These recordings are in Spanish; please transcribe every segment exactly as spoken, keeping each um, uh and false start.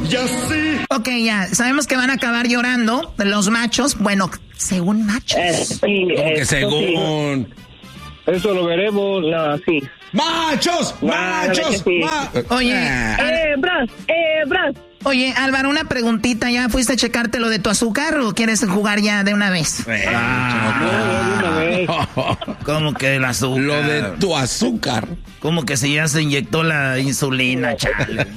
Y así. Ok, ya, sabemos que van a acabar llorando los machos. Bueno, según machos. Eh, sí, ¿Cómo que esto según? sí. Eso lo veremos, no, sí. ¡Machos! ¡Machos! Sí. Ma- Oye, Ah. Eh, bros, eh, bros. oye, Álvaro, una preguntita. ¿Ya fuiste a checarte lo de tu azúcar o quieres jugar ya de una vez? Ah, de una vez. ¿Cómo que el azúcar? Lo de tu azúcar. ¿Cómo que si ya se inyectó la insulina, chale?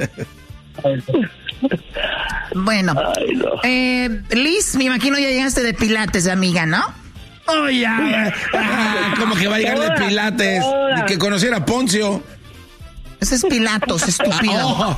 Bueno, Ay, no. eh, Liz, me imagino ya llegaste de Pilates, amiga, ¿no? Oh, ya. Ah, ¿cómo que va a llegar de Pilates? Ahora. Ni que conociera a Poncio. Ese es Pilatos, estúpido. Oh.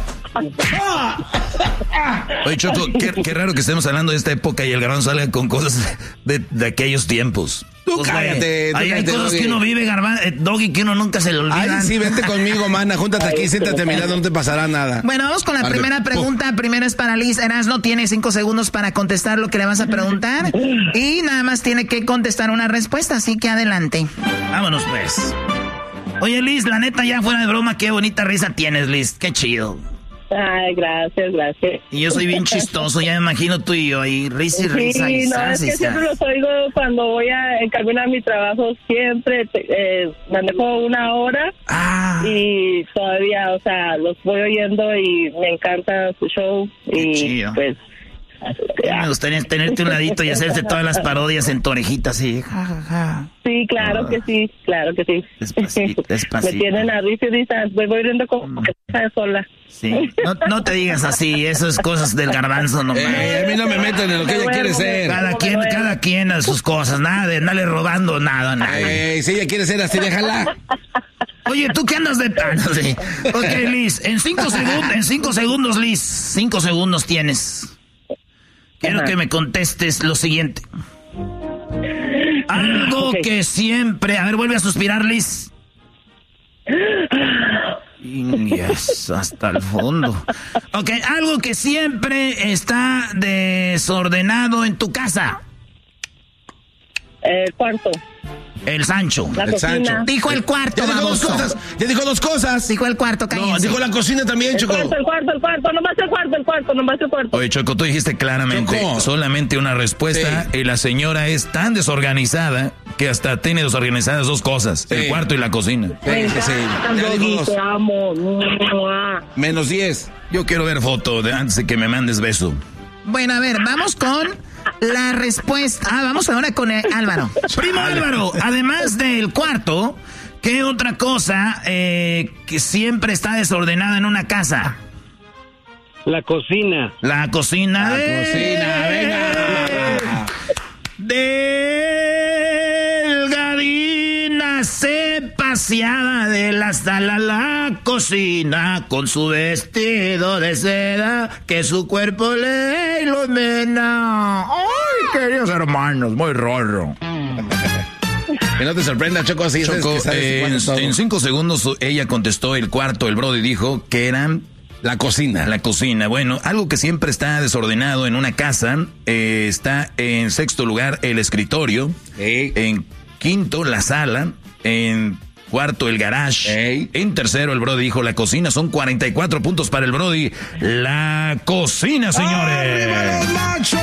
Oye, Choco, qué, qué raro que estemos hablando de esta época y el Garbanzo salga con cosas de, de aquellos tiempos. Tú Pues, cállate, tú ahí hay cállate, cosas Doggy. que uno vive, Garbanzo, eh, Doggy, que uno nunca se le olvidan. Ay, sí, vente conmigo, mana. Júntate aquí, siéntate a mi lado, no te pasará nada. Bueno, vamos con la Ande, primera pregunta. Primero es para Liz. Erasno tiene cinco segundos para contestar lo que le vas a preguntar. Y nada más tiene que contestar una respuesta, así que adelante. Vámonos, pues. Oye, Liz, la neta, ya fuera de broma, qué bonita risa tienes, Liz. Qué chido. Ay, gracias, gracias. Y yo soy bien chistoso, ya me imagino tú y yo ahí, risa y risa. Sí, y no, zas, es y que zas. siempre los oigo cuando voy a encaminar mi trabajo, siempre te- eh, manejo una hora Ah, y todavía, o sea, los voy oyendo y me encanta su show Qué y chido. pues... me gustaría tenerte un ladito y hacerte todas las parodias en tu orejita, así. Ja, ja, ja. Sí, claro que sí, claro que sí. Despacito, despacito. Me tienen a risa y risa, voy voy riendo como que está sola. Sí. No, no te digas así, eso es cosas del Garbanzo nomás. Eh, a mí no me meten en lo que ella quiere ser. Cada quien, cada quien a sus cosas, nada de andarle robando nada, nada. Eh, si ella quiere ser así, déjala. Oye, ¿tú qué andas de tan? Sí. Ok, Liz, en cinco segundos, en cinco segundos, Liz, cinco segundos tienes. Quiero Ajá. que me contestes lo siguiente. Algo Ok. que siempre... A ver, vuelve a suspirar, Liz. Yes, hasta el fondo. Ok, algo que siempre está desordenado en tu casa. Eh, cuarto, El Sancho. la El cocina. Sancho. Dijo el cuarto, Ya dijo dos baboso. cosas. Ya dijo dos cosas. Dijo el cuarto, No, cállense. dijo la cocina también, El Choco. cuarto, el cuarto, el cuarto, nomás el cuarto, el cuarto, nomás el cuarto. Oye, Choco, tú dijiste claramente Choco. solamente una respuesta Sí. y la señora es tan desorganizada que hasta tiene desorganizadas dos cosas, Sí. el cuarto y la cocina. Sí, sí, sí. Ya dijo Doggy, dos. te amo. Mua. Menos diez. Yo quiero ver foto de antes de que me mandes beso. Bueno, a ver, vamos con la respuesta. Ah, vamos ahora con el Álvaro. Primo Álvaro, además del cuarto, ¿qué otra cosa eh, que siempre está desordenada en una casa? La cocina. La cocina. La de- cocina, venga. Delgadina se paseaba de la sala a la cocina con su vestido de seda que su cuerpo le ilumina. ¡Ay, queridos hermanos! Muy raro. Que no te sorprenda, Choco, así sabes Choco, que sabes eh, cuándo en, todo. en cinco segundos ella contestó el cuarto, el Brody dijo que eran La cocina. la cocina. Bueno, algo que siempre está desordenado en una casa, eh, está en sexto lugar el escritorio, Ey. en quinto la sala, en cuarto el garage, Ey. en tercero el Brody dijo la cocina, son cuarenta y cuatro puntos para el Brody. La cocina, señores. ¡Arriba los machos!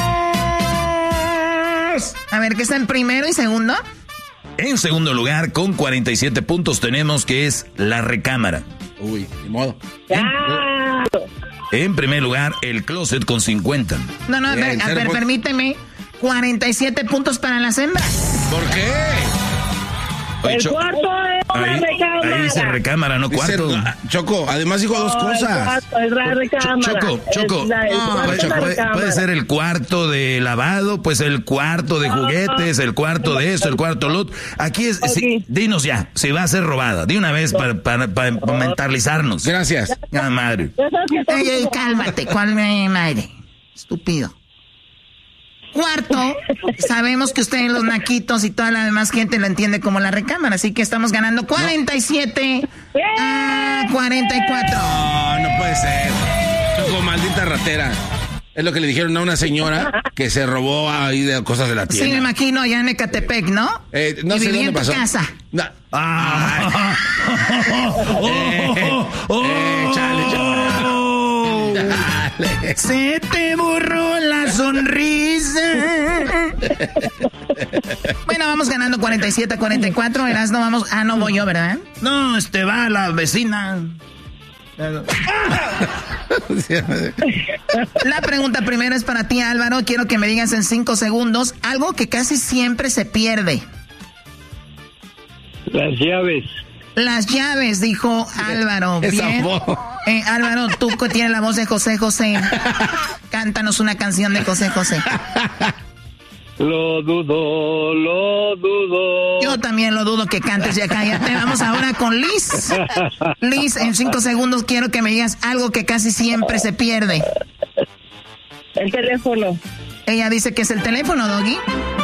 A ver, ¿qué está en primero y segundo? En segundo lugar, con cuarenta y siete puntos tenemos que es la recámara. Uy, ni modo. Ya. En primer lugar, el closet con cincuenta. No, no, a Bien, ver, a cero ver, puntos. permíteme. cuarenta y siete puntos para las hembras. ¿Por qué? Oye, El Cho- cuarto es la ahí, recámara. ahí dice recámara, no Dice- cuarto. Choco, además dijo dos No, el cosas. cuarto es la recámara. Choco, Choco, Es la- el no, cuarto puede, es la puede- recámara. puede ser el cuarto de lavado, pues el cuarto de juguetes, el cuarto de esto, el cuarto lo otro. Aquí es, sí, dinos ya, si va a ser robada, de una vez para, para, para mentalizarnos. Gracias. Ah, madre. Ya sabes que Ey, ey, estamos- cálmate, ¿cuál me madre? Estúpido. Cuarto, sabemos que ustedes los naquitos y toda la demás gente lo entiende como la recámara, así que estamos ganando cuarenta y siete a cuarenta y cuatro. No, no puede ser. Choco, maldita ratera. Es lo que le dijeron a una señora que se robó ahí de cosas de la Sí, me tienda. imagino allá en Ecatepec, ¿no? Eh, no y sé vivía dónde en tu pasó. casa. No. Ah. Eh, eh, chale, chale. Dale. Se te borró la sonrisa. Bueno, vamos ganando cuarenta y siete a cuarenta y cuatro. Erasno, vamos. Ah, no voy yo, ¿verdad? No, este va la vecina. La pregunta primero es para ti, Álvaro. Quiero que me digas en cinco segundos algo que casi siempre se pierde. Las llaves. Las llaves, dijo Álvaro. Bien. Eh, Álvaro, tú que tienes la voz de José José. Cántanos una canción de José José. Lo dudo, lo dudo. Yo también lo dudo que cantes, ya cállate. Vamos ahora con Liz. Liz, en cinco segundos quiero que me digas algo que casi siempre se pierde. El teléfono. Ella dice que es el teléfono, Doggy.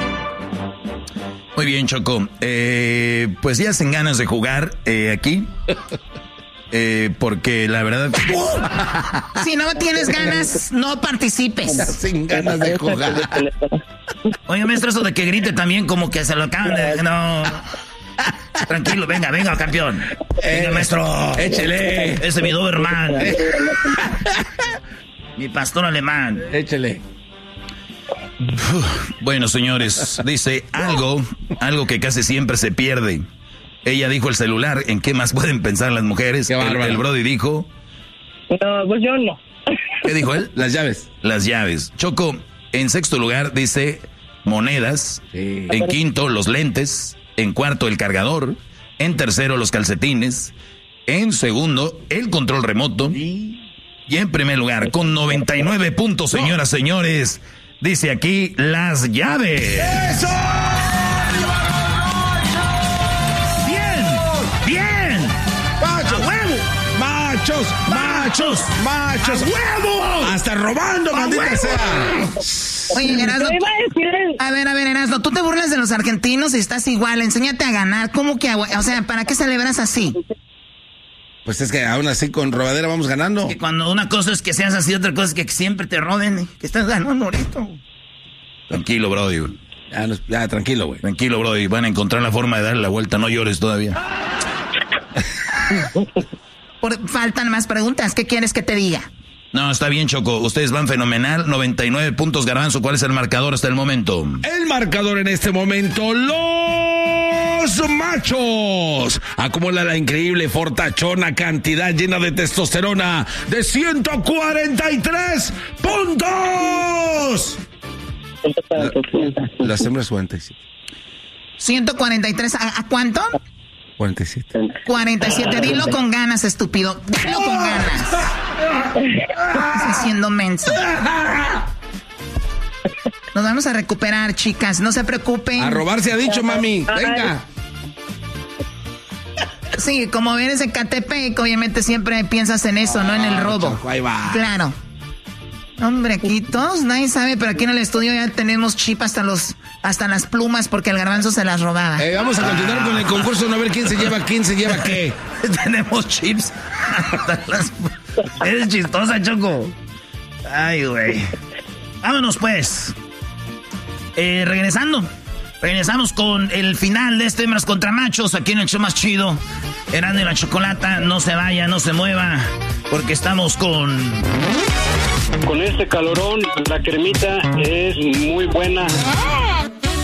Muy bien, Choco. Eh, pues ya sin ganas de jugar eh, aquí. Eh, porque la verdad... Si no tienes ganas, no participes. Sin ganas de jugar. Oye, maestro, eso de que grite también como que se lo acaban de... No. Tranquilo, venga, venga, campeón. Venga, eh, maestro. Échele. Ese es mi Doberman. Mi pastor alemán. Échele. Bueno, señores, dice algo, algo que casi siempre se pierde. Ella dijo el celular. ¿En qué más pueden pensar las mujeres? Qué el, el Brody dijo... No, pues yo no. ¿Qué dijo él? Las llaves. Las llaves. Choco, en sexto lugar dice monedas. Sí. En quinto, los lentes. En cuarto, el cargador. En tercero, los calcetines. En segundo, el control remoto. Y en primer lugar, con noventa y nueve puntos, señoras, señores, dice aquí, las llaves. ¡Eso! ¡Machos! ¡Machos! ¡Machos! ¡A huevo! ¡Hasta robando, maldita sea! Oye, Erasno, a ver, a ver, Erasno, tú te burlas de los argentinos y estás igual, enséñate a ganar. ¿Cómo que, o sea, para qué celebras así? Pues es que aún así con robadera vamos ganando. Que cuando una cosa es que seas así, otra cosa es que siempre te roben, que estás ganando ahorita. Tranquilo, Brody. Ya, no, ya tranquilo, güey. Tranquilo, Brody, van a encontrar la forma de darle la vuelta, no llores todavía. Por, faltan más preguntas, ¿qué quieres que te diga? No, está bien, Choco, ustedes van fenomenal, noventa y nueve puntos, Garbanzo. ¿Cuál es el marcador hasta el momento? El marcador en este momento, los machos acumulan la increíble fortachona cantidad llena de testosterona de ciento cuarenta y tres puntos. La, las hembras cuarenta y siete. ciento cuarenta y tres, ¿a, a cuánto? cuarenta y siete. cuarenta y siete, dilo con ganas, estúpido. Dilo con ganas. Estás haciendo menso. Nos vamos a recuperar, chicas, no se preocupen. A robar se ha dicho, mami. Venga. Sí, como vienes de Catepec, obviamente siempre piensas en eso, no en el robo. Ahí va. Claro. Hombre, aquí todos, nadie sabe, pero aquí en el estudio ya tenemos chip hasta los, hasta las plumas porque el Garbanzo se las robaba. Eh, vamos a continuar con el concurso, no a ver quién se lleva, quién se lleva qué. Tenemos chips hasta las... Eres chistosa, Choco. Ay, güey. Vámonos, pues. Eh, regresando. Regresamos con el final de este Hembras contra Machos aquí en el show más chido. Erasmo y la Chocolata, no se vaya, no se mueva, porque estamos con... Con este calorón, la cremita es muy buena.